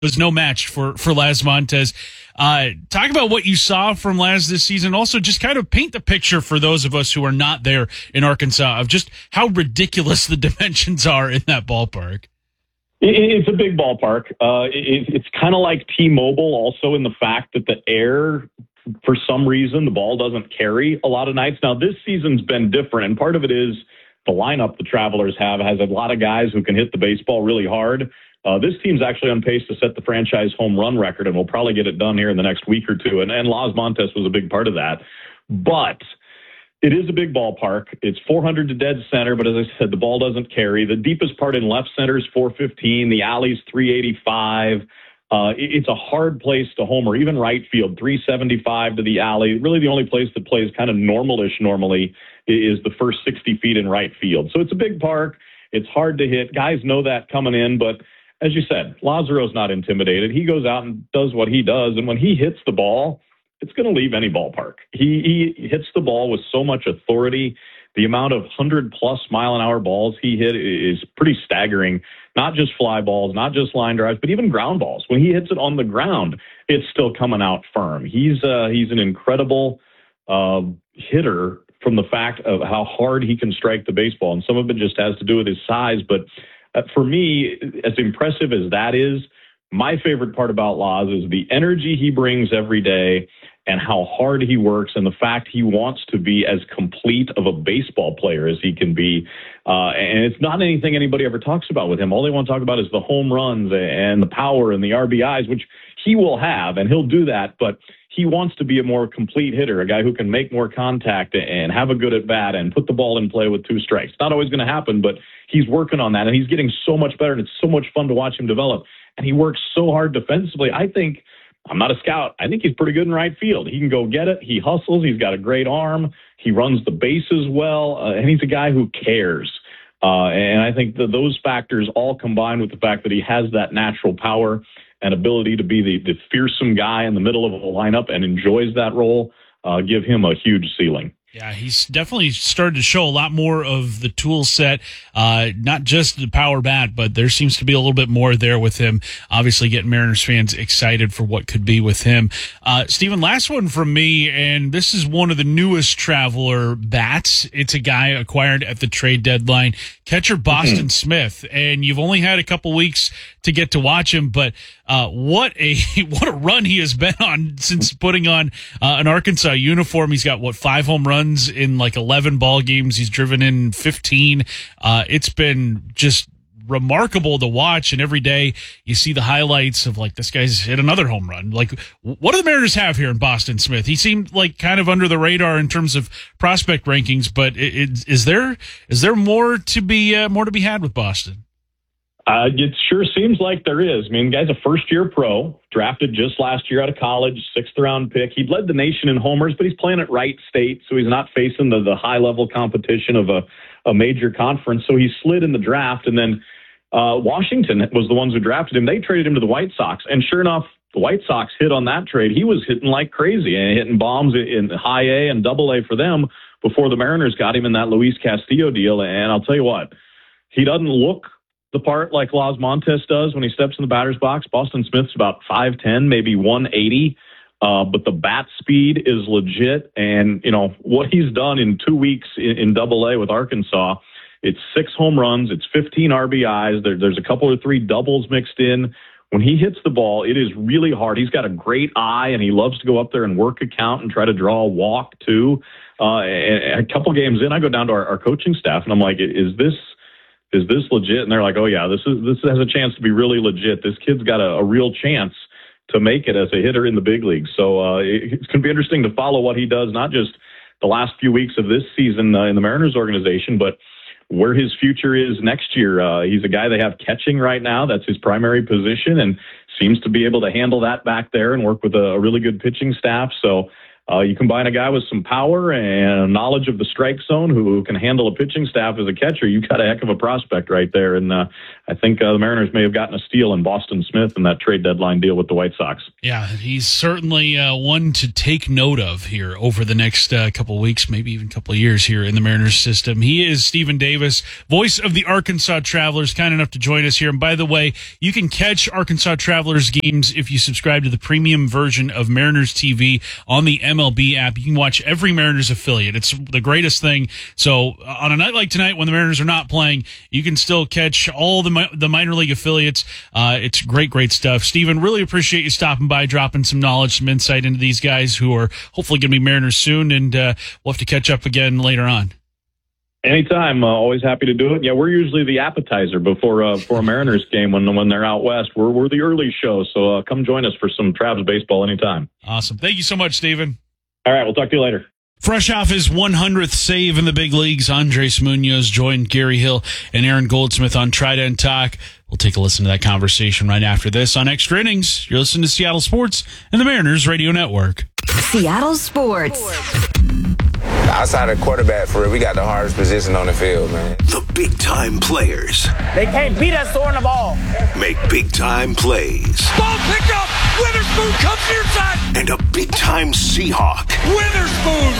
was no match for Laz Montes. Talk about what you saw from Laz this season. Also, just kind of paint the picture for those of us who are not there in Arkansas of just how ridiculous the dimensions are in that ballpark. It's a big ballpark. It's kind of like T-Mobile also in the fact that the air, for some reason, the ball doesn't carry a lot of nights. Now, this season's been different, and part of it is the lineup the Travelers has a lot of guys who can hit the baseball really hard. This team's actually on pace to set the franchise home run record, and we'll probably get it done here in the next week or two. And Laz Montes was a big part of that. But it is a big ballpark. It's 400 to dead center, but as I said, the ball doesn't carry. The deepest part in left center is 415. The alley's 385. It's a hard place to homer, even right field, 375 to the alley. Really the only place that plays kind of normal-ish normally is the first 60 feet in right field. So it's a big park. It's hard to hit. Guys know that coming in, but as you said, Lazaro's not intimidated. He goes out and does what he does, and when he hits the ball, it's going to leave any ballpark. He hits the ball with so much authority. The amount of 100-plus mile-an-hour balls he hit is pretty staggering. Not just fly balls, not just line drives, but even ground balls. When he hits it on the ground, it's still coming out firm. He's an incredible hitter from the fact of how hard he can strike the baseball, and some of it just has to do with his size. But for me, as impressive as that is, my favorite part about Laz is the energy he brings every day and how hard he works and the fact he wants to be as complete of a baseball player as he can be. And it's not anything anybody ever talks about with him. All they want to talk about is the home runs and the power and the RBIs, which he will have, and he'll do that. But he wants to be a more complete hitter, a guy who can make more contact and have a good at bat and put the ball in play with two strikes. Not always going to happen, but he's working on that, and he's getting so much better, and it's so much fun to watch him develop. And he works so hard defensively. I'm not a scout. I think he's pretty good in right field. He can go get it. He hustles. He's got a great arm. He runs the bases well, and he's a guy who cares. And I think that those factors all combined with the fact that he has that natural power and ability to be the fearsome guy in the middle of a lineup and enjoys that role, give him a huge ceiling. Yeah, he's definitely started to show a lot more of the tool set, not just the power bat, but there seems to be a little bit more there with him. Obviously getting Mariners fans excited for what could be with him. Stephen, last one from me, and this is one of the newest Traveler bats. It's a guy acquired at the trade deadline, catcher Boston Smith, and you've only had a couple weeks to get to watch him, but what a run he has been on since putting on an Arkansas uniform. He's got 5 home runs in 11 ball games. He's driven in 15. It's been just remarkable to watch, and every day you see the highlights of this guy's hit another home run. What do the Mariners have here in Boston Smith? He seemed kind of under the radar in terms of prospect rankings, but is there more to be had with Boston? It sure seems like there is. I mean, the guy's a first-year pro, drafted just last year out of college, 6th-round pick. He led the nation in homers, but he's playing at Wright State, so he's not facing the high-level competition of a major conference. So he slid in the draft, and then Washington was the ones who drafted him. They traded him to the White Sox, and sure enough, the White Sox hit on that trade. He was hitting like crazy and hitting bombs in high A and double A for them before the Mariners got him in that Luis Castillo deal. And I'll tell you what, he doesn't look the part like Laz Montes does when he steps in the batter's box. Boston Smith's about 5'10", maybe 180, but the bat speed is legit. And, what he's done in 2 weeks in Double-A with Arkansas, it's 6 home runs, it's 15 RBIs, there's a couple or 3 doubles mixed in. When he hits the ball, it is really hard. He's got a great eye, and he loves to go up there and work a count and try to draw a walk, too. And a couple games in, I go down to our coaching staff, and I'm like, is this legit? And they're like, oh yeah, this has a chance to be really legit. This kid's got a real chance to make it as a hitter in the big leagues. So it's going to be interesting to follow what he does, not just the last few weeks of this season in the Mariners organization, but where his future is next year. He's a guy they have catching right now. That's his primary position, and seems to be able to handle that back there and work with a really good pitching staff. So You combine a guy with some power and a knowledge of the strike zone who can handle a pitching staff as a catcher, you got a heck of a prospect right there. And I think the Mariners may have gotten a steal in Boston Smith in that trade deadline deal with the White Sox. Yeah, he's certainly one to take note of here over the next couple of weeks, maybe even couple of years here in the Mariners system. He is Stephen Davis, voice of the Arkansas Travelers, kind enough to join us here. And by the way, you can catch Arkansas Travelers games if you subscribe to the premium version of Mariners TV on the MLB app. You can watch every Mariners affiliate. It's the greatest thing. So on a night like tonight, when the Mariners are not playing, you can still catch all the minor league affiliates. It's great stuff. Stephen, really appreciate you stopping by, dropping some knowledge, some insight into these guys who are hopefully going to be Mariners soon, and we'll have to catch up again later on. Anytime. Always happy to do it. Yeah, we're usually the appetizer before a Mariners game when they're out west. We're the early show, so come join us for some Travs baseball anytime. Awesome. Thank you so much, Stephen. All right, we'll talk to you later. Fresh off his 100th save in the big leagues, Andres Munoz joined Gary Hill and Aaron Goldsmith on Trident Talk. We'll take a listen to that conversation right after this on Extra Innings. You're listening to Seattle Sports and the Mariners Radio Network. Seattle Sports. Outside of quarterback, for real, we got the hardest position on the field, man. The big-time players. They can't beat us throwing the ball. Make big-time plays. Ball picked up. Witherspoon comes near side. And a big-time Seahawk. Witherspoon,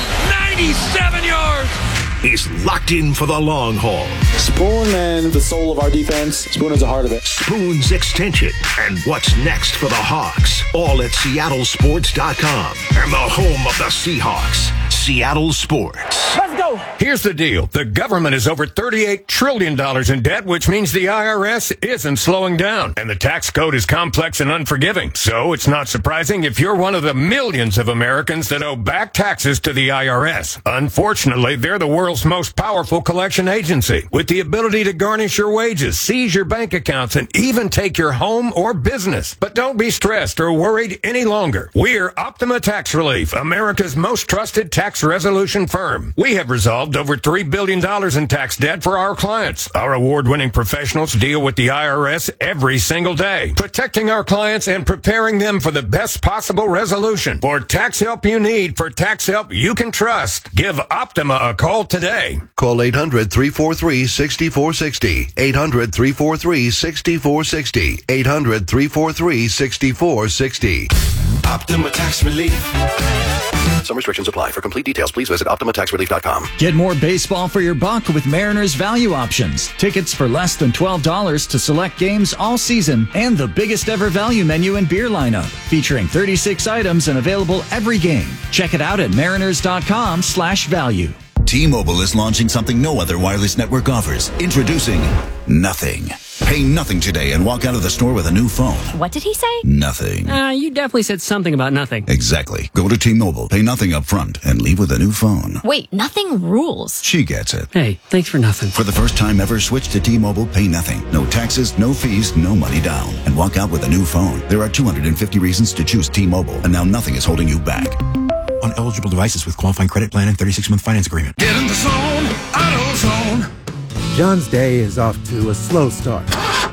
97 yards. Is locked in for the long haul. Spoon and the soul of our defense. Spoon is the heart of it. Spoon's extension and what's next for the Hawks. All at SeattleSports.com and the home of the Seahawks. Seattle Sports. Let's go. Here's the deal. The government is over $38 trillion in debt, which means the IRS isn't slowing down. And the tax code is complex and unforgiving. So it's not surprising if you're one of the millions of Americans that owe back taxes to the IRS. Unfortunately, they're the world's most powerful collection agency, with the ability to garnish your wages, seize your bank accounts, and even take your home or business. But don't be stressed or worried any longer. We're Optima Tax Relief, America's most trusted tax resolution firm. We have resolved over $3 billion in tax debt for our clients. Our award-winning professionals deal with the IRS every single day, protecting our clients and preparing them for the best possible resolution. For tax help you need, for tax help you can trust, give Optima a call today. Call 800-343-6460. 800-343-6460. 800-343-6460. Optima Tax Relief. Some restrictions apply. For complete details, please visit OptimaTaxRelief.com. Get more baseball for your buck with Mariners Value Options. Tickets for less than $12 to select games all season and the biggest ever value menu and beer lineup, featuring 36 items and available every game. Check it out at mariners.com/value. T-Mobile is launching something no other wireless network offers. Introducing Nothing. Pay nothing today and walk out of the store with a new phone. What did he say? Nothing. You definitely said something about nothing. Exactly. Go to T-Mobile, pay nothing up front, and leave with a new phone. Wait, nothing rules. She gets it. Hey, thanks for nothing. For the first time ever, switch to T-Mobile, pay nothing. No taxes, no fees, no money down. And walk out with a new phone. There are 250 reasons to choose T-Mobile, and now nothing is holding you back. On eligible devices with qualifying credit plan and 36-month finance agreement. Get in the zone, AutoZone. John's day is off to a slow start.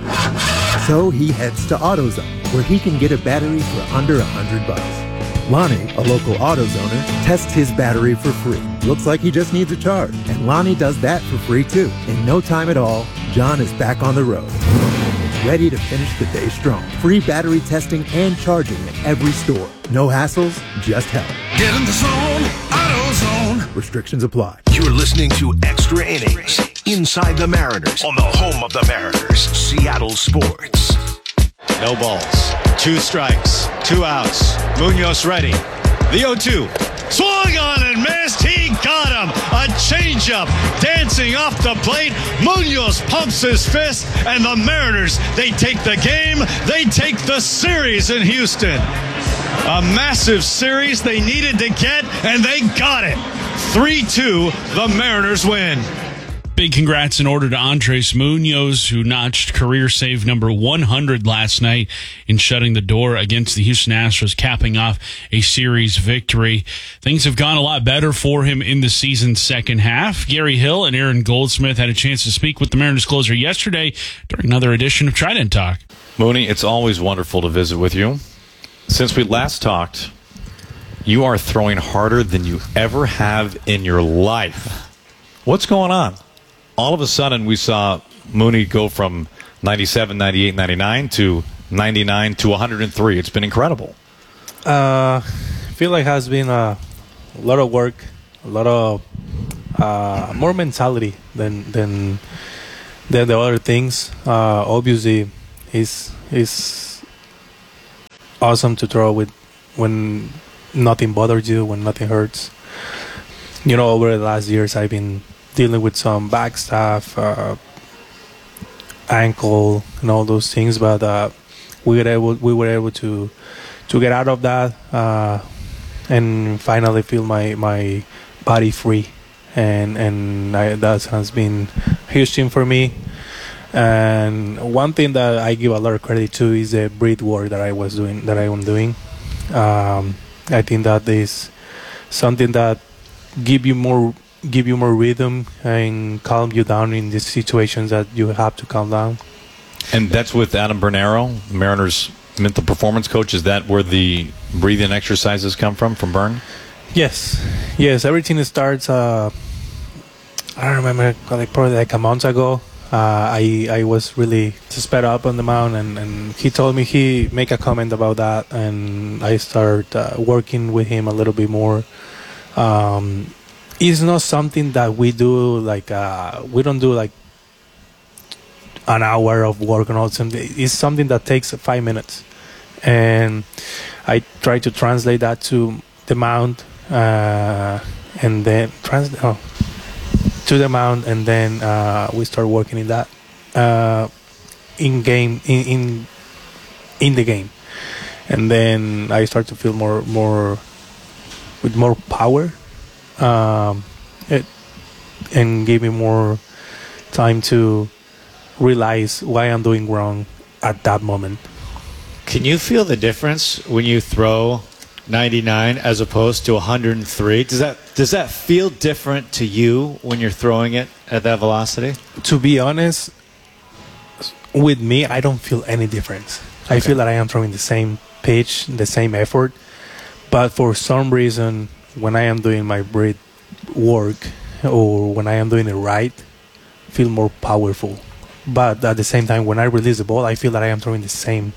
So he heads to AutoZone, where he can get a battery for under $100. Lonnie, a local AutoZoner, tests his battery for free. Looks like he just needs a charge, and Lonnie does that for free too. In no time at all, John is back on the road. Ready to finish the day strong. Free battery testing and charging at every store. No hassles, just help. Get in the zone, AutoZone. Restrictions apply. You're listening to Extra Innings, Inside the Mariners, on the home of the Mariners, Seattle Sports. No balls, 2 strikes, 2 outs. Munoz ready. The 0-2. Swung on and missed. He got him. A changeup dancing off the plate. Munoz pumps his fist, and the Mariners, they take the game. They take the series in Houston. A massive series they needed to get, and they got it. 3-2, the Mariners win. Big congrats in order to Andres Munoz, who notched career save number 100 last night in shutting the door against the Houston Astros, capping off a series victory. Things have gone a lot better for him in the season's second half. Gary Hill and Aaron Goldsmith had a chance to speak with the Mariners closer yesterday during another edition of Trident Talk. Mooney, it's always wonderful to visit with you. Since we last talked, you are throwing harder than you ever have in your life. What's going on? All of a sudden, we saw Mooney go from 97, 98, 99 to 99 to 103. It's been incredible. I feel like it has been a lot of work, a lot of more mentality than the other things. Obviously, it's awesome to throw with when nothing bothers you, when nothing hurts. Over the last years, I've been dealing with some back stuff, ankle, and all those things, but we were able to get out of that and finally feel my body free, and that has been a huge thing for me. And one thing that I give a lot of credit to is the breath work that I am doing. I think that is something that give you more rhythm and calm you down in the situations that you have to calm down. And that's with Adam Bernero, Mariners' mental performance coach. Is that where the breathing exercises come from Bern? Yes. Everything starts. I don't remember, probably like a month ago. I was really sped up on the mound, and he told me he make a comment about that, and I start working with him a little bit more. It's not something that we do we don't do like an hour of work and all something. It's something that takes 5 minutes, and I try to translate that to the mound, and then to the mound, and then we start working in that in the game, and then I start to feel more with more power, and give me more time to realize why I'm doing wrong at that moment. Can you feel the difference when you throw 99 as opposed to 103? Does that feel different to you when you're throwing it at that velocity? To be honest, with me, I don't feel any difference. Okay. I feel that I am throwing the same pitch, the same effort, but for some reason, when I am doing my breath work or when I am doing it right, I feel more powerful. But at the same time, when I release the ball, I feel that I am throwing the same.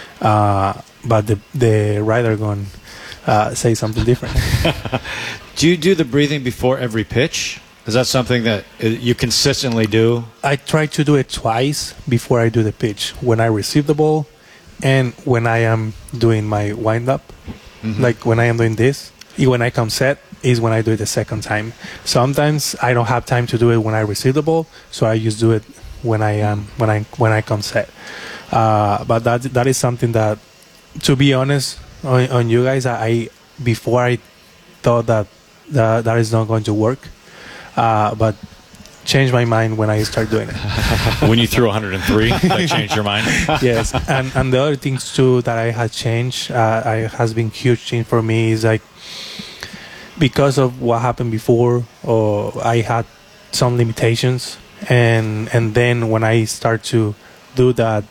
But the rider gun say something different. Do you do the breathing before every pitch? Is that something that you consistently do? I try to do it twice before I do the pitch. When I receive the ball and when I am doing my wind-up. Mm-hmm. Like when I am doing this, when I come set is when I do it the second time. Sometimes I don't have time to do it when I receive the ball, so I just do it when I come set. But that is something that, to be honest, on you guys, before I thought that is not going to work, but changed my mind when I started doing it. When you threw 103, that changed your mind? Yes, and the other things too that I had changed, has been huge change for me is like, because of what happened before, I had some limitations, and then when I start to do that,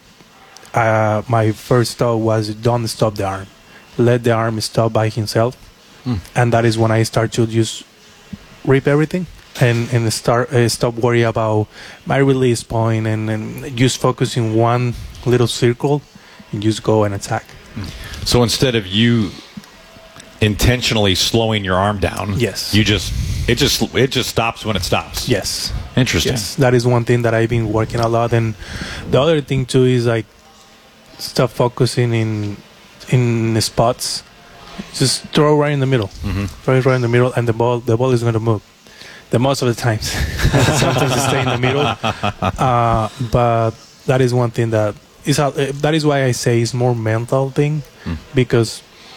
my first thought was, don't stop the arm, let the arm stop by himself. And that is when I start to just rip everything and stop worrying about my release point and just focus in one little circle and just go and attack. So instead of you intentionally slowing your arm down, yes, it just stops when it stops. Yes. Interesting. Yes, that is one thing that I've been working a lot. And the other thing too is like, stop focusing in the spots. Just throw right in the middle. Mm-hmm. Throw it right in the middle, and the ball is going to move. The most of the times, sometimes it stay in the middle. But that is one thing that is why I say it's more mental thing, because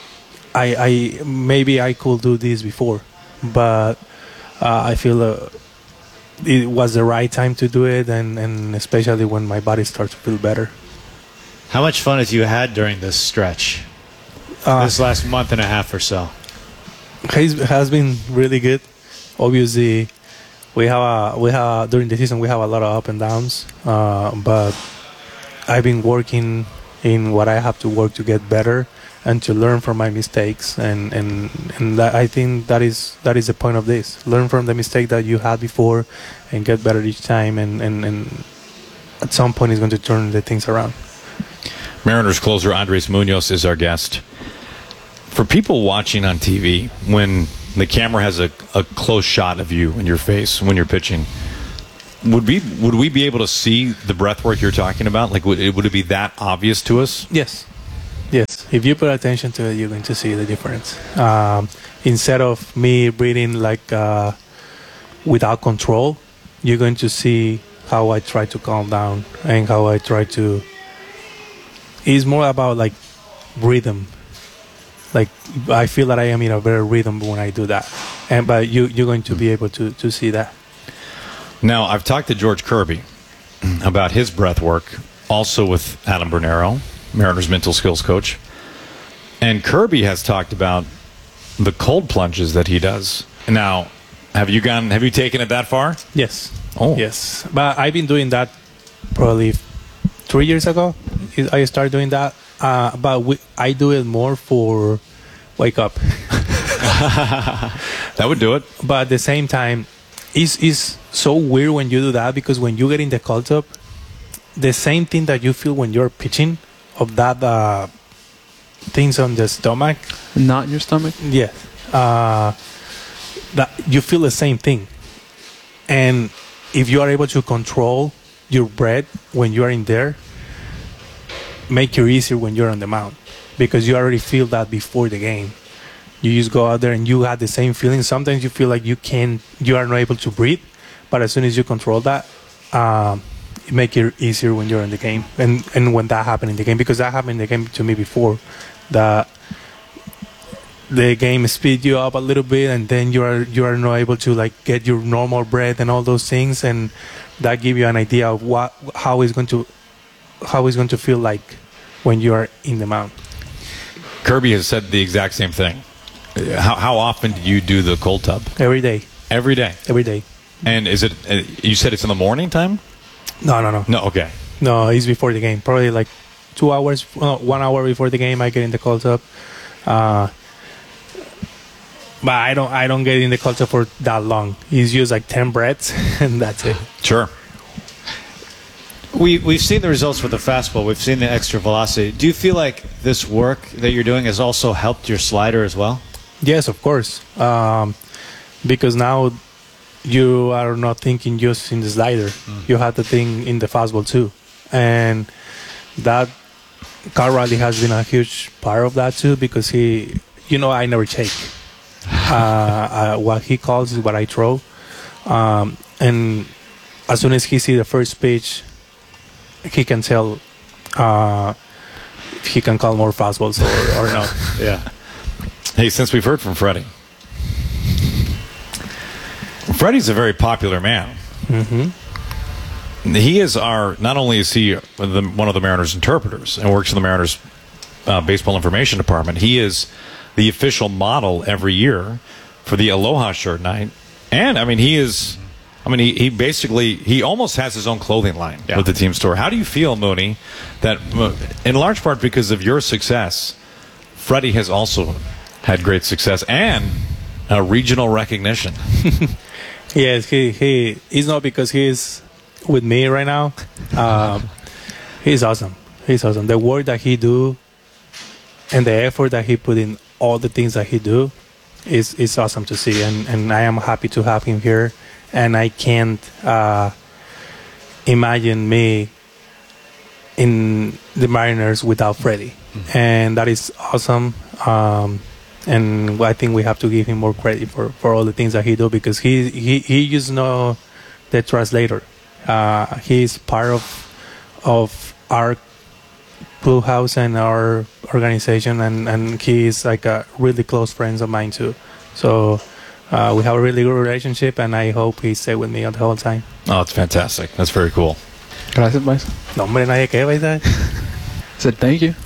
I maybe I could do this before, but I feel it was the right time to do it, and especially when my body starts to feel better. How much fun have you had during this stretch? This last month and a half or so? It has been really good. Obviously, we have during the season we have a lot of up and downs, but I've been working in what I have to work to get better and to learn from my mistakes. And that, I think that is the point of this. Learn from the mistake that you had before and get better each time. And at some point, it's going to turn the things around. Mariners closer Andres Munoz is our guest. For people watching on TV, when the camera has a close shot of you and your face when you're pitching, would we be able to see the breath work you're talking about? Like, would it be that obvious to us? Yes. If you pay attention to it, you're going to see the difference. Instead of me breathing like without control, you're going to see how I try to calm down and how I try to. It's more about like rhythm. Like, I feel that I am in a better rhythm when I do that, but you're going to be able to see that. Now, I've talked to George Kirby about his breath work, also with Adam Bernero, Mariners mental skills coach. And Kirby has talked about the cold plunges that he does. Now, have you taken it that far? Yes. Oh. Yes. But I've been doing that probably 3 years ago. I started doing that. But I do it more for wake up. That would do it. But at the same time, it's so weird when you do that, because when you get in the cold tub, the same thing that you feel when you're pitching, of that things on the stomach. Not in your stomach? Yeah. That you feel the same thing. And if you are able to control your breath when you are in there, make it easier when you're on the mound, because you already feel that before the game. You just go out there and you have the same feeling. Sometimes you feel like you are not able to breathe, but as soon as you control that, it make it easier when you're in the game. And when that happened in the game, because that happened in the game to me before, that the game speed you up a little bit, and then you are not able to like get your normal breath and all those things, and that give you an idea of how it's going to feel like when you are in the mound. Kirby has said the exact same thing. How often do you do the cold tub? Every day. Every day? Every day. And is it, you said it's in the morning time? No. No, okay. No, it's before the game. Probably like 1 hour before the game, I get in the cold tub. But I don't get in the cold tub for that long. It's just like 10 breaths, and that's it. Sure. We've seen the results with the fastball. We've seen the extra velocity. Do you feel like this work that you're doing has also helped your slider as well? Yes, of course. Because now you are not thinking just in the slider. You have to think in the fastball too. And that Cal Raleigh has been a huge part of that too, because I never shake. What he calls is what I throw. And as soon as he sees the first pitch, he can tell if he can call more fastballs or not. Yeah. Hey, since we've heard from Freddie, Freddie's a very popular man. Mm-hmm. He is not only is he one of the Mariners interpreters and works in the Mariners baseball information department, he is the official model every year for the Aloha shirt night. And he basically almost has his own clothing line with the team store. How do you feel, Mooney, that in large part because of your success, Freddie has also had great success and regional recognition? Yes, he's not because he's with me right now. He's awesome. He's awesome. The work that he do and the effort that he put in all the things that he do is awesome to see. And I am happy to have him here. And I can't imagine me in the Mariners without Freddie. Mm-hmm. And that is awesome. And I think we have to give him more credit for all the things that he do, because he just know the translator. He's part of our clubhouse and our organization, and he is like a really close friend of mine too. So we have a really good relationship, and I hope he stay with me the whole time. Oh, it's fantastic. That's very cool. Gracias, Maestro. No, hombre, nadie que va. Said thank you.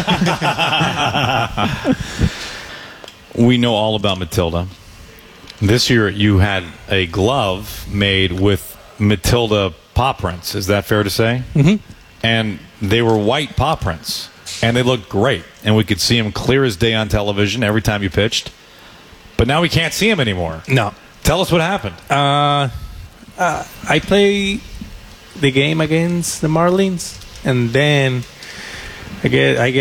We know all about Matilda. This year you had a glove made with Matilda paw prints. Is that fair to say? Mm-hmm. And they were white paw prints, and they looked great. And we could see them clear as day on television every time you pitched. But now we can't see them anymore. No. Tell us what happened. I play the game against the Marlins, and then I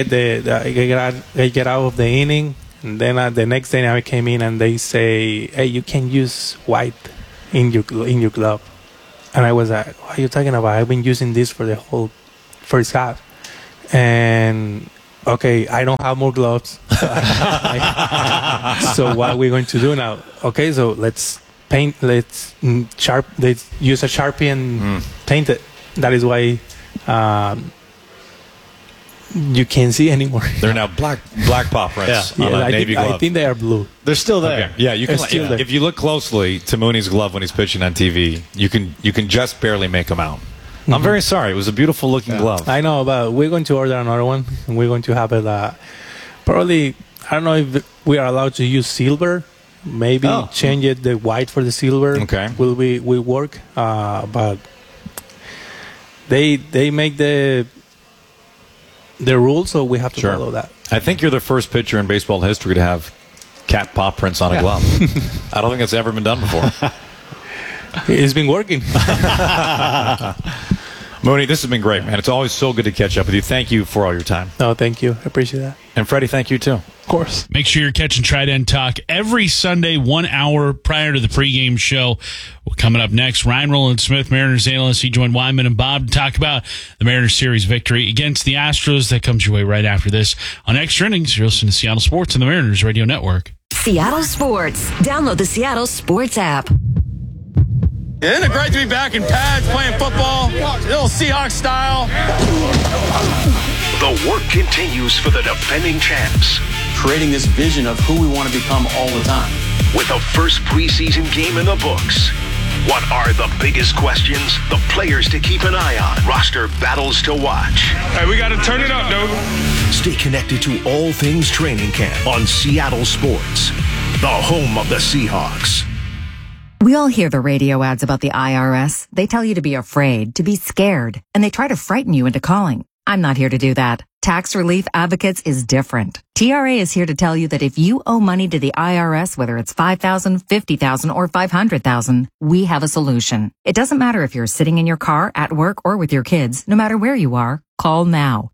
get out of the inning, and then the next day I came in and they say, "Hey, you can use white in your glove," and I was like, "What are you talking about? I've been using this for the whole first half," and okay, I don't have more gloves. So what are we going to do now? Okay, so let's use a Sharpie and paint it. That is why you can't see anymore. They're now black paw prints on a navy glove. I think they are blue. They're still there. Okay. Yeah, you can. If you look closely to Mooney's glove when he's pitching on TV, you can just barely make them out. I'm very sorry. It was a beautiful looking glove. I know, but we're going to order another one, and we're going to have it. Probably, I don't know if we are allowed to use silver. Maybe change it the white for the silver. Okay, will work? But they make the rules, so we have to follow that. I think you're the first pitcher in baseball history to have cat paw prints on a glove. I don't think it's ever been done before. It's been working. Mooney, this has been great, man. It's always so good to catch up with you. Thank you for all your time. No, thank you. I appreciate that. And Freddie, thank you too. Of course. Make sure you're catching Try End Talk every Sunday, 1 hour prior to the pregame show. Well, coming up next, Ryan Rowland-Smith, Mariners analyst. He joined Wyman and Bob to talk about the Mariners series victory against the Astros. That comes your way right after this on Extra Innings. You're listening to Seattle Sports on the Mariners Radio Network. Seattle Sports. Download the Seattle Sports app. Isn't it great to be back in pads playing football? Little Seahawks style. The work continues for the defending champs. Creating this vision of who we want to become all the time. With the first preseason game in the books. What are the biggest questions? The players to keep an eye on. Roster battles to watch. Hey, we got to turn it up, dude. Stay connected to all things training camp on Seattle Sports, the home of the Seahawks. We all hear the radio ads about the IRS. They tell you to be afraid, to be scared, and they try to frighten you into calling. I'm not here to do that. Tax Relief Advocates is different. TRA is here to tell you that if you owe money to the IRS, whether it's $5,000, $50,000, or $500,000, we have a solution. It doesn't matter if you're sitting in your car, at work, or with your kids. No matter where you are, call now.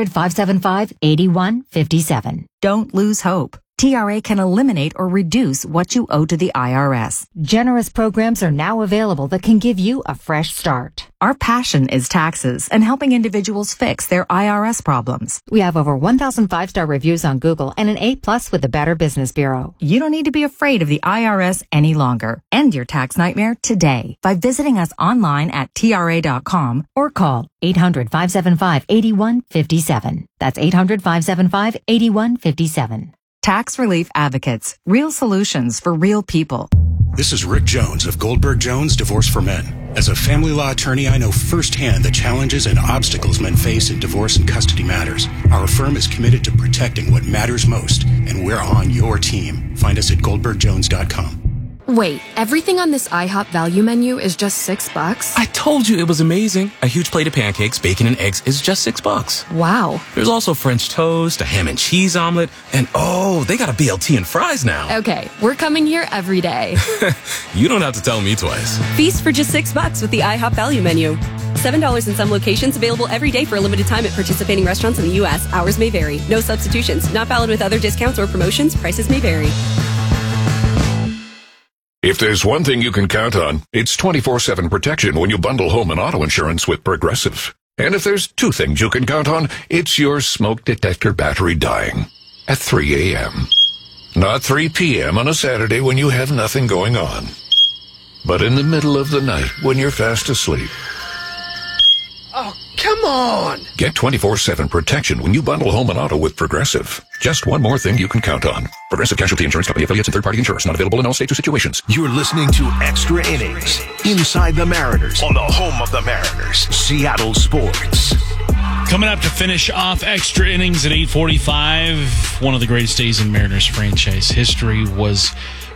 800-575-8157. Don't lose hope. TRA can eliminate or reduce what you owe to the IRS. Generous programs are now available that can give you a fresh start. Our passion is taxes and helping individuals fix their IRS problems. We have over 1,000 5-star reviews on Google and an A+ with the Better Business Bureau. You don't need to be afraid of the IRS any longer. End your tax nightmare today by visiting us online at TRA.com or call 800-575-8157. That's 800-575-8157. Tax Relief Advocates. Real solutions for real people. This is Rick Jones of Goldberg Jones Divorce for Men. As a family law attorney, I know firsthand the challenges and obstacles men face in divorce and custody matters. Our firm is committed to protecting what matters most, and we're on your team. Find us at goldbergjones.com. Wait, everything on this IHOP value menu is just $6? I told you it was amazing. A huge plate of pancakes, bacon, and eggs is just $6. Wow. There's also French toast, a ham and cheese omelet, and oh, they got a BLT and fries now. Okay, we're coming here every day. You don't have to tell me twice. Feast for just $6 with the IHOP value menu. $7 in some locations, available every day for a limited time at participating restaurants in the U.S. Hours may vary. No substitutions. Not valid with other discounts or promotions. Prices may vary. If there's one thing you can count on, it's 24/7 protection when you bundle home and auto insurance with Progressive. And if there's two things you can count on, it's your smoke detector battery dying at 3 a.m. Not 3 p.m. on a Saturday when you have nothing going on, but in the middle of the night when you're fast asleep. Oh, come on! Get 24/7 protection when you bundle home and auto with Progressive. Just one more thing you can count on. Progressive Casualty Insurance Company, affiliates, and third-party insurers. Not available in all states or situations. You're listening to Extra Innings, Inside the Mariners, on the home of the Mariners, Seattle Sports. Coming up to finish off Extra Innings at 8:45. One of the greatest days in Mariners franchise history was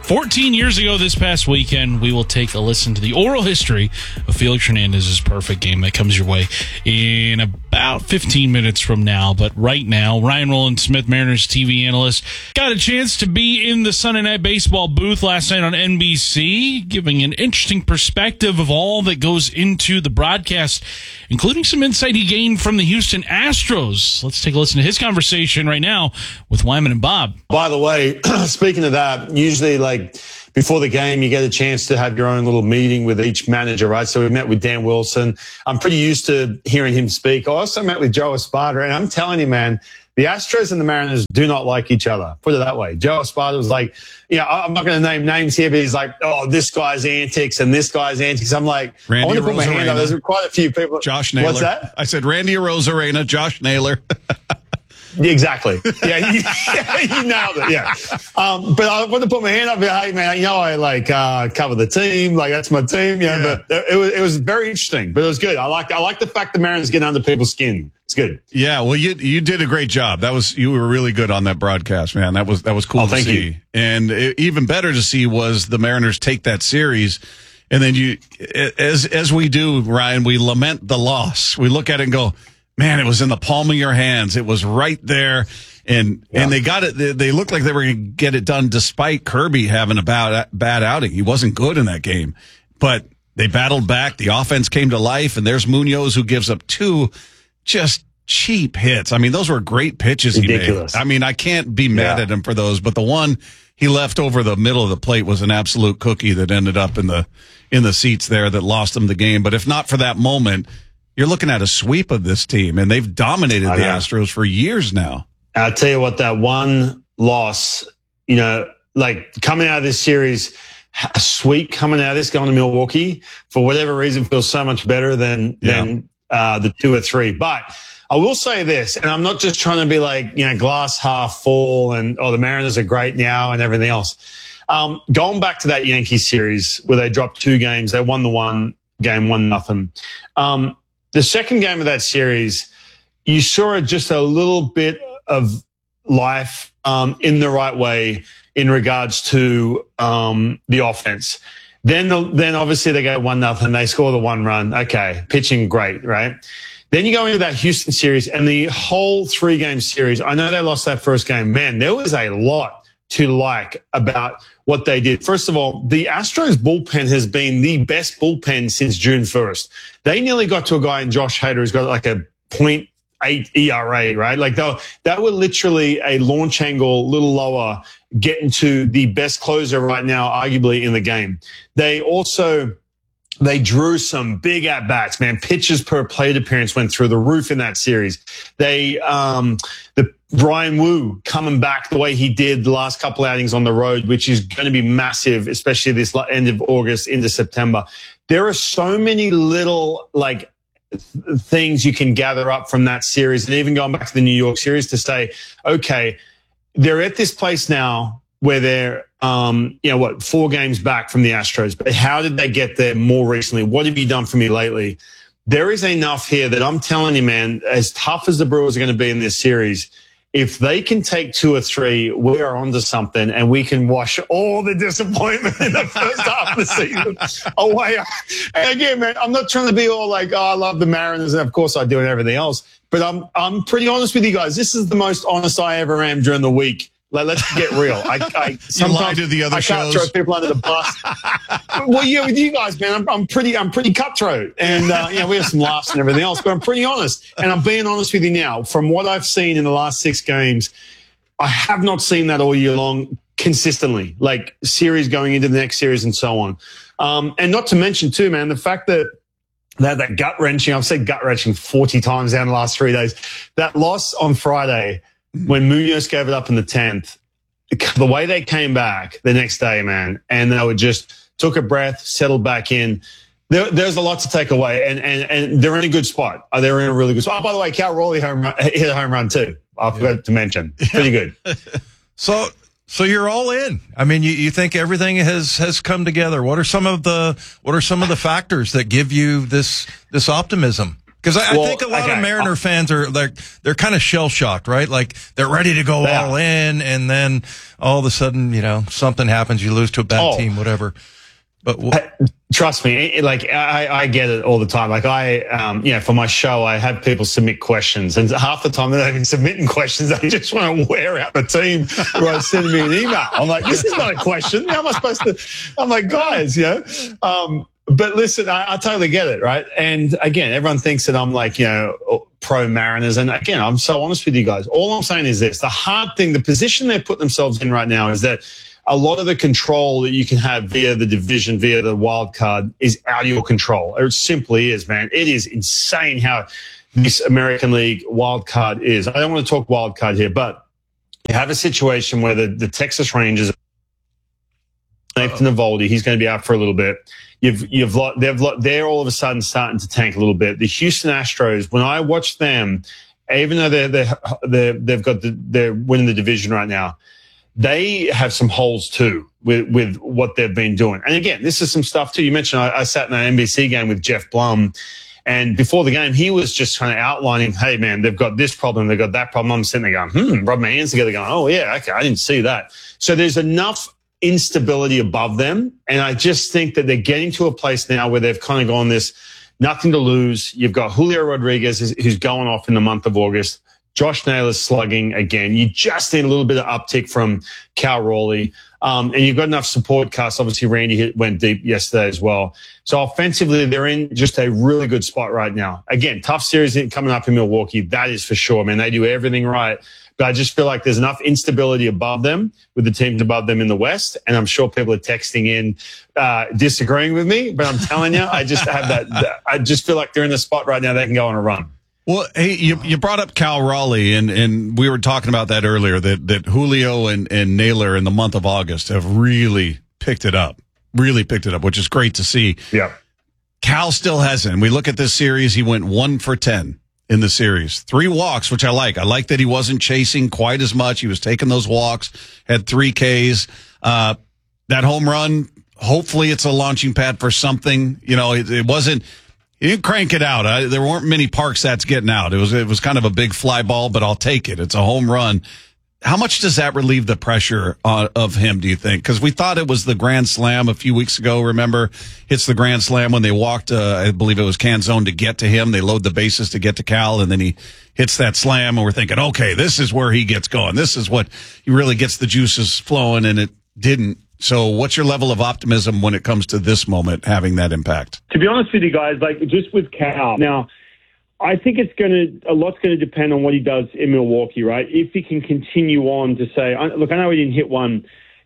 14 years ago this past weekend, we will take a listen to the oral history of Felix Hernandez's perfect game that comes your way in about 15 minutes from now. But right now, Ryan Rowland-Smith, Mariners TV analyst, got a chance to be in the Sunday Night Baseball booth last night on NBC, giving an interesting perspective of all that goes into the broadcast, including some insight he gained from the Houston Astros. Let's take a listen to his conversation right now with Wyman and Bob. By the way, speaking of that, usually before the game, you get a chance to have your own little meeting with each manager, right? So we met with Dan Wilson. I'm pretty used to hearing him speak. I also met with Joe Espada, and I'm telling you, man, the Astros and the Mariners do not like each other. Put it that way. Joe Espada was like, I'm not going to name names here, but he's like, oh, this guy's antics and this guy's antics. I'm like, Randy I want to put my hand up. There's quite a few people. Josh Naylor. What's that? I said Randy Arozarena, Josh Naylor. Exactly. Yeah, you nailed it. Yeah. But I want to put my hand up. Hey, man, I cover the team. That's my team. Yeah. But it was very interesting. But it was good. I like the fact the Mariners get under people's skin. It's good. Yeah. Well, you did a great job. You were really good on that broadcast, man. That was cool to see. Thank you. And even better to see was the Mariners take that series. And then as we do, Ryan, we lament the loss. We look at it and go, man, it was in the palm of your hands. It was right there. And they got it. They looked like they were going to get it done despite Kirby having a bad outing. He wasn't good in that game, but they battled back. The offense came to life, and there's Munoz, who gives up 2 just cheap hits. I mean, those were great pitches Ridiculous. he made. I mean, I can't be mad at him for those, but the one he left over the middle of the plate was an absolute cookie that ended up in the seats there that lost him the game. But if not for that moment, you're looking at a sweep of this team, and they've dominated the Astros for years now. I'll tell you what, that one loss, coming out of this series, a sweep coming out of this, going to Milwaukee, for whatever reason, feels so much better than the 2 or 3. But I will say this, and I'm not just trying to be glass half full and, the Mariners are great now and everything else. Going back to that Yankees series where they dropped 2 games, they won the one game, 1-0. The second game of that series, you saw just a little bit of life in the right way in regards to the offense. Then obviously they go 1-0. They score the 1 run. Okay, pitching great, right? Then you go into that Houston series and the whole 3-game series. I know they lost that first game. Man, there was a lot to like about what they did. First of all, the Astros bullpen has been the best bullpen since June 1st. They nearly got to a guy in Josh Hader who's got a 0.8 ERA, right? That were literally a launch angle, a little lower, getting to the best closer right now, arguably in the game. They drew some big at-bats, man. Pitches per plate appearance went through the roof in that series. The Brian Wu coming back the way he did the last couple outings on the road, which is going to be massive, especially this end of August into September. There are so many little, things you can gather up from that series, and even going back to the New York series to say, okay, they're at this place now where they're, 4 games back from the Astros. But how did they get there more recently? What have you done for me lately? There is enough here that I'm telling you, man, as tough as the Brewers are going to be in this series, if they can take 2 or 3, we are onto something, and we can wash all the disappointment in the first half of the season away. And again, man, I'm not trying to be all I love the Mariners, and of course I do and everything else. But I'm pretty honest with you guys. This is the most honest I ever am during the week. Let's get real. I sometimes lie to the other shows. I can't throw people under the bus. Well, yeah, with you guys, man, I'm pretty cutthroat, and we have some laughs and everything else. But I'm pretty honest, and I'm being honest with you now. From what I've seen in the last 6 games, I have not seen that all year long consistently. Series going into the next series and so on, and not to mention too, man, the fact that that gut wrenching. I've said gut wrenching 40 times down the last 3 days. That loss on Friday, when Munoz gave it up in the 10th, the way they came back the next day, man, and they would just took a breath, settled back in. There's a lot to take away, and they're in a good spot. They're in a really good spot. Oh, by the way, Cal Raleigh hit a home run too. I forgot to mention. Pretty good. So you're all in. I mean, you think everything has come together. What are some of the factors that give you this optimism? Because I think a lot of Mariner fans are they're kind of shell shocked, right? Like they're ready to go all in, and then all of a sudden, something happens, you lose to a bad team, whatever. But trust me, I get it all the time. Like for my show, I have people submit questions, and half the time they're not even submitting questions. They just want to wear out the team by sending me an email. I'm like, this is not a question. How am I supposed to? I'm like, guys, But listen, I totally get it, right? And again, everyone thinks that I'm like, pro Mariners. And again, I'm so honest with you guys. All I'm saying is this: the hard thing, the position they've put themselves in right now is that a lot of the control that you can have via the division, via the wild card, is out of your control. It simply is, man. It is insane how this American League wild card is. I don't want to talk wild card here, but you have a situation where the Texas Rangers, Nathan Eovaldi, he's going to be out for a little bit. They're all of a sudden starting to tank a little bit. The Houston Astros, when I watch them, even though they're winning the division right now, they have some holes too with what they've been doing. And again, this is some stuff too. You mentioned I sat in an NBC game with Jeff Blum, and before the game, he was just kind of outlining, hey man, they've got this problem, they've got that problem. I'm sitting there going, rubbing my hands together going, oh yeah, okay, I didn't see that. So there's enough instability above them. And I just think that they're getting to a place now where they've kind of gone this nothing to lose. You've got Julio Rodriguez who's going off in the month of August. Josh Naylor's slugging again. You just need a little bit of uptick from Cal Raleigh. And you've got enough support cast. Obviously, Randy went deep yesterday as well. So offensively, they're in just a really good spot right now. Again, tough series coming up in Milwaukee. That is for sure, man. They do everything right. But I just feel like there's enough instability above them with the teams above them in the West. And I'm sure people are texting in, disagreeing with me. But I'm telling you, I just have that. I just feel like they're in the spot right now. They can go on a run. Well, hey, you brought up Cal Raleigh, and we were talking about that earlier, that Julio and Naylor in the month of August have really picked it up, which is great to see. Yeah. Cal still hasn't. We look at this series, he went 1 for 10 in the series. 3 walks, which I like. I like that he wasn't chasing quite as much. He was taking those walks, had 3 Ks. That home run, hopefully it's a launching pad for something. It wasn't. He didn't crank it out. There weren't many parks that's getting out. It was kind of a big fly ball, but I'll take it. It's a home run. How much does that relieve the pressure of him, do you think? Because we thought it was the Grand Slam a few weeks ago. Remember, hits the Grand Slam when they walked, I believe it was Canzone to get to him. They load the bases to get to Cal, and then he hits that slam, and we're thinking, okay, this is where he gets going. This is what he really gets the juices flowing, and it didn't. So what's your level of optimism when it comes to this moment having that impact? To be honest with you guys, just with Cal, now, I think a lot's going to depend on what he does in Milwaukee, right? If he can continue on to say, look, I know he didn't hit one,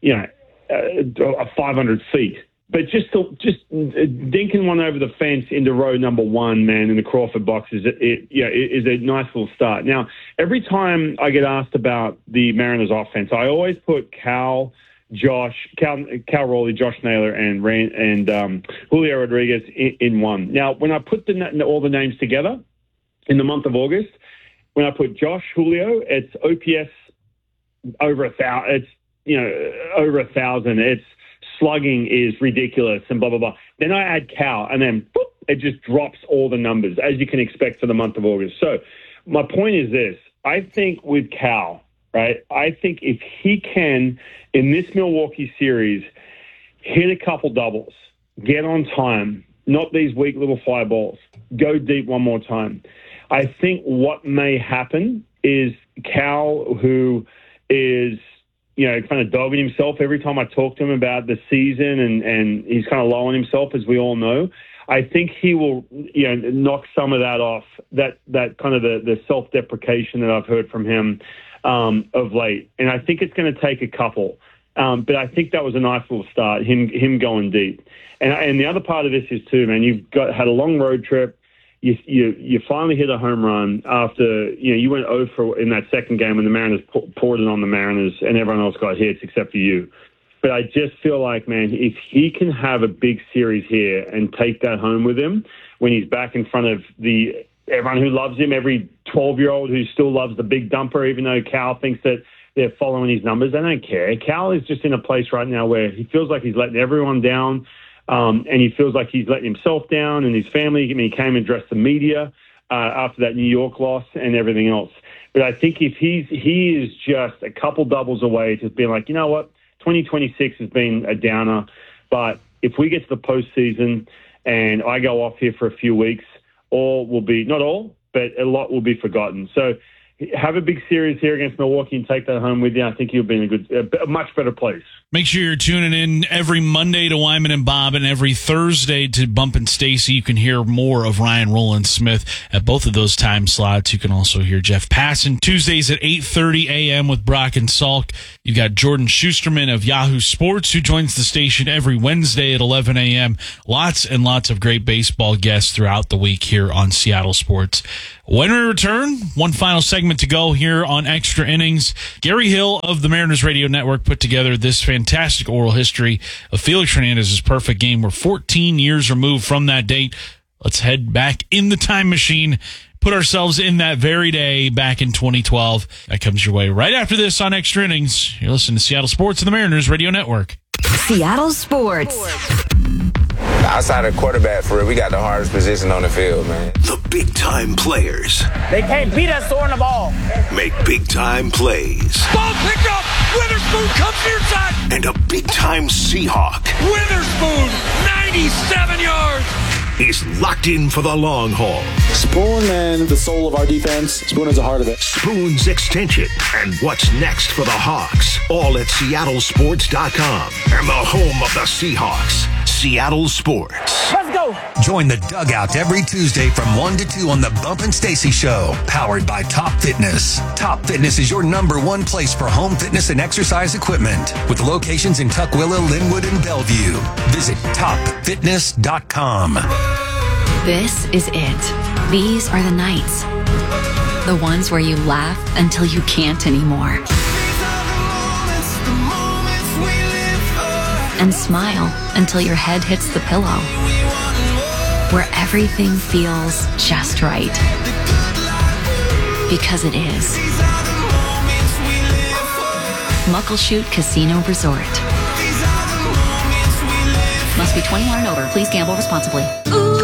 500 feet, but just dinking one over the fence into row number 1, man, in the Crawford box is a nice little start. Now, every time I get asked about the Mariners offense, I always put Cal Raleigh, Josh Naylor, and Julio Rodriguez in one. Now, when I put all the names together in the month of August, when I put Josh, Julio, it's OPS over 1,000. It's over 1,000. It's slugging is ridiculous and blah blah blah. Then I add Cal, and then boop, it just drops all the numbers as you can expect for the month of August. So my point is this: I think with Cal, right? I think if he can, in this Milwaukee series, hit a couple doubles, get on time, not these weak little fly balls, go deep one more time. I think what may happen is Cal, who is, kind of dogging himself every time I talk to him about the season, and he's kind of low on himself, as we all know. I think he will, knock some of that off, that kind of the self-deprecation that I've heard from him of late. And I think it's going to take a couple. But I think that was a nice little start, him going deep. And the other part of this is too, man, you've had a long road trip. You finally hit a home run after, you went 0 for in that second game when the Mariners poured it on the Mariners and everyone else got hits except for you. But I just feel like, man, if he can have a big series here and take that home with him when he's back in front of everyone who loves him, every 12-year-old who still loves the big dumper, even though Cal thinks that they're following his numbers, they don't care. Cal is just in a place right now where he feels like he's letting everyone down. And he feels like he's letting himself down and his family. I mean, he came and addressed the media. after that New York loss and everything else. But I think if he is just a couple doubles away to being like, you know what, 2026 has been a downer, but if we get to the postseason and I go off here for a few weeks, all will be, not all, but a lot will be forgotten. So have a big series here against Milwaukee and take that home with you. I think you'll be in a much better place. Make sure you're tuning in every Monday to Wyman and Bob and every Thursday to Bump and Stacy. You can hear more of Ryan Rowland-Smith at both of those time slots. You can also hear Jeff Passan Tuesdays at 8:30 a.m. with Brock and Salk. You've got Jordan Schusterman of Yahoo Sports who joins the station every Wednesday at 11 a.m. Lots and lots of great baseball guests throughout the week here on Seattle Sports. When we return, one final segment to go here on Extra Innings. Gary Hill of the Mariners Radio Network put together this fantastic oral history of Felix Hernandez's perfect game. We're 14 years removed from that date. Let's head back in the time machine, put ourselves in that very day back in 2012. That comes your way right after this on Extra Innings. You're listening to Seattle Sports and the Mariners Radio Network. Seattle Sports. Outside of quarterback, for real, we got the hardest position on the field, man. The big-time players. They can't beat us throwing the ball. Make big-time plays. Ball picked up. Witherspoon comes near side. And a big-time Seahawk. Witherspoon, 97 yards. Is locked in for the long haul. Spoon and the soul of our defense. Spoon is a heart of it. Spoon's extension and what's next for the Hawks. All at SeattleSports.com and the home of the Seahawks. Seattle Sports. Let's go. Join the dugout every Tuesday from 1 to 2 on the Bump and Stacy Show, powered by Top Fitness. Top Fitness is your #1 place for home fitness and exercise equipment, with locations in Tukwila, Linwood, and Bellevue. Visit TopFitness.com. This is it. These are the nights. The ones where you laugh until you can't anymore. And smile until your head hits the pillow. Where everything feels just right. Because it is. Muckleshoot Casino Resort. Must be 21 and over. Please gamble responsibly. Ooh.